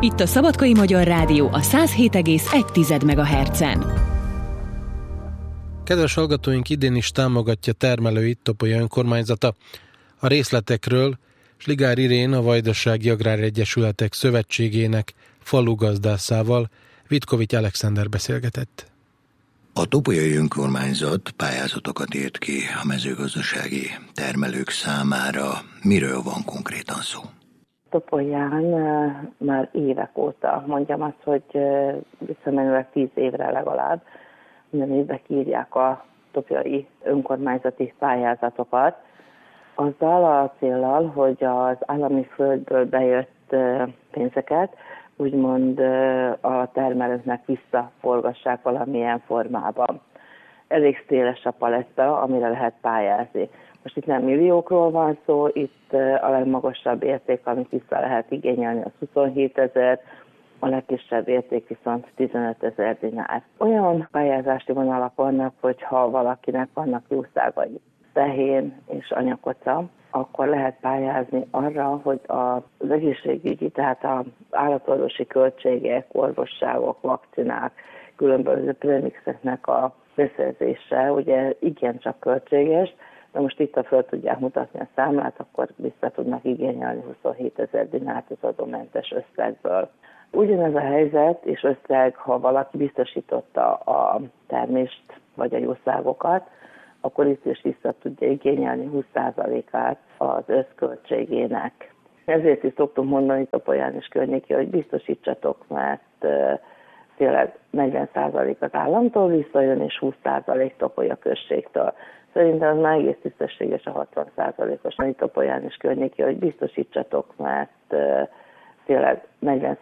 Itt a Szabadkai Magyar Rádió a 107,1 MHz-en. Kedves hallgatóink, idén is támogatja termelőit Topolya önkormányzata. A részletekről Sligár Irén, a Vajdasági Agráregyesületek Szövetségének falugazdászával Vitkovics Alexander beszélgetett. A Topolyai önkormányzat pályázatokat írt ki a mezőgazdasági termelők számára. Miről van konkrétan szó? Topolyán már évek óta, mondjam azt, hogy visszamenőleg 10 évre legalább, minden évben kiírják a topolyai önkormányzati pályázatokat, azzal a céllal, hogy az állami földből bejött pénzeket úgymond a termelőknek visszaforgassák valamilyen formában. Elég széles a paletta, amire lehet pályázni. Most itt nem milliókról van szó, itt a legmagasabb érték, amit vissza lehet igényelni, az 27 000, a legkisebb érték viszont 15 000 dinár. Olyan pályázási vonalak vannak, hogyha valakinek vannak jószágai, tehén és anyakoca, akkor lehet pályázni arra, hogy az egészségügyi, tehát az állatorvosi költségek, orvosságok, vakcinák, különböző premixeknek a beszerzése, ugye igencsak költséges, de most itt, ha föl tudják mutatni a számlát, akkor vissza tudnak igényelni 27 000 dinárt az adómentes összegből. Ugyanez a helyzet és összeg, ha valaki biztosította a termést vagy a jószágokat, akkor itt is vissza tudja igényelni 20%-át az összköltségének. Ezért is szoktunk mondani Topolyán és környéki, hogy biztosítsatok, mert tényleg 40% az államtól visszajön, és 20% Topolya községtől. Szerintem az már egész tisztességes a 60%-os Topolyán és környéki, hogy biztosítsatok, mert tényleg 40%